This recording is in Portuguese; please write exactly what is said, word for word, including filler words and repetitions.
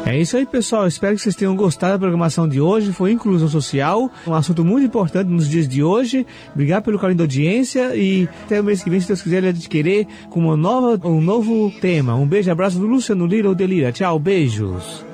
É isso aí, pessoal. Espero que vocês tenham gostado da programação de hoje. Foi inclusão social, um assunto muito importante nos dias de hoje. Obrigado pelo carinho da audiência e até o mês que vem, se Deus quiser, a gente querer com uma nova, um novo tema. Um beijo, abraço do Luciano Lira ou Delira. Tchau, beijos.